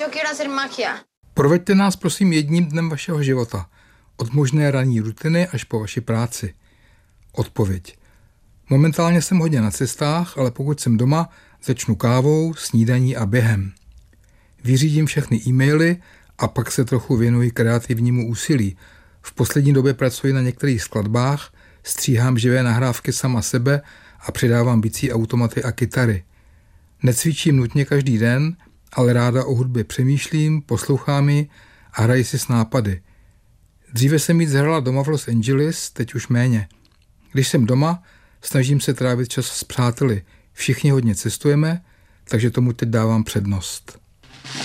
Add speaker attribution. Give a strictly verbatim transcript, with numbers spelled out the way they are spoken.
Speaker 1: yo quiero hacer magia.
Speaker 2: Proveďte nás prosím jedním dnem vašeho života, od možné ranní rutiny až po vaši práci. Odpověď. Momentálně jsem hodně na cestách, ale pokud jsem doma, začnu kávou, snídaní a během. Vyřídím všechny e-maily a pak se trochu věnuji kreativnímu úsilí. V poslední době pracuji na některých skladbách, stříhám živé nahrávky sama sebe a přidávám bicí automaty a kytary. Necvičím nutně každý den, ale ráda o hudbě přemýšlím, poslouchám ji a hraji si s nápady. Dříve jsem víc hrala doma v Los Angeles, teď už méně. Když jsem doma, snažím se trávit čas s přáteli. Všichni hodně cestujeme, takže tomu teď dávám přednost.